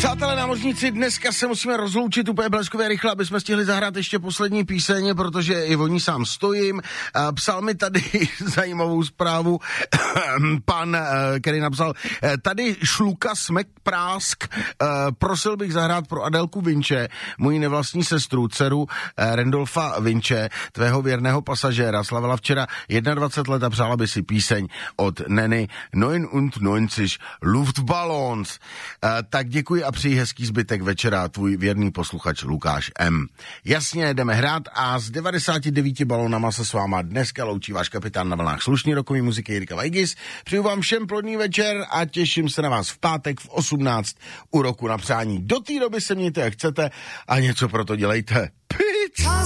Přátelé námořníci, dneska se musíme rozloučit úplně bleskově rychle, aby jsme stihli zahrát ještě poslední píseň, protože i o ní sám stojím. Psal mi tady zajímavou zprávu pan, který napsal, tady Šluka Smek Prásk, prosil bych zahrát pro Adélku Vinče, moji nevlastní sestru, dceru Randolfa Vinče, tvého věrného pasažéra, slavila včera 21 let a přála by si píseň od Neny 99 Luftballons. Tak děkuji a přeji hezký zbytek večera, tvůj věrný posluchač Lukáš M. Jasně, jdeme hrát a s 99 balónama se s váma dneska loučí váš kapitán na vlnách slušný rokový muziky Jirka Vajgis. Přeju vám všem plodný večer a těším se na vás v pátek v 18 u roku na přání. Do té doby se mějte jak chcete a něco pro to dělejte. Pič!